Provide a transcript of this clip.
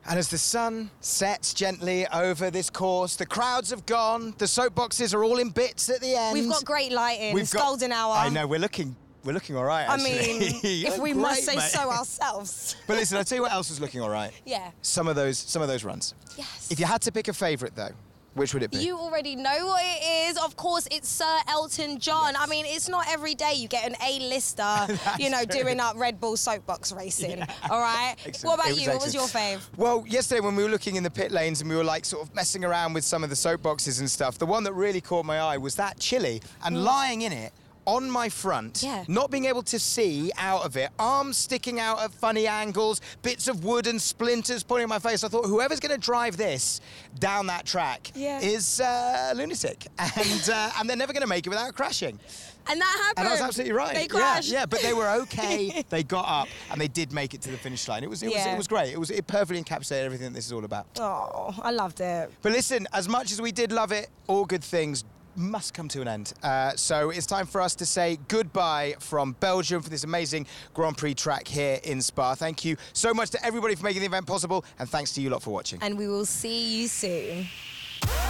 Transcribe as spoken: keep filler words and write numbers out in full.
And as the sun sets gently over this course, the crowds have gone, the soapboxes are all in bits at the end. We've got great lighting, We've it's got, golden hour. I know, we're looking we're looking all right, I actually. mean, if we Great, must say mate. so ourselves. But listen, I'll tell you what else is looking all right. Yeah. Some of those, some of those runs. Yes. If you had to pick a favourite, though, which would it be? You already know what it is. Of course, it's Sir Elton John. Yes. I mean, it's not every day you get an A-lister, you know, true. doing up Red Bull soapbox racing. Yeah. All right? Excellent. What about It was you? What was your excellent. fave? Well, yesterday when we were looking in the pit lanes and we were like sort of messing around with some of the soapboxes and stuff, the one that really caught my eye was that chili, and lying in it on my front, Yeah. not being able to see out of it, arms sticking out at funny angles, bits of wood and splinters pointing at my face. I thought, whoever's going to drive this down that track Yeah. is uh, a lunatic, and uh, and they're never going to make it without crashing. And that happened. And I was absolutely right. They crashed. Yeah, yeah, but they were okay. They got up and they did make it to the finish line. It was, it was, Yeah. it was great. It was, it perfectly encapsulated everything that this is all about. Oh, I loved it. But listen, as much as we did love it, all good things must come to an end. Uh, so it's time for us to say goodbye from Belgium for this amazing Grand Prix track here in Spa. Thank you so much to everybody for making the event possible, and thanks to you lot for watching. And we will see you soon.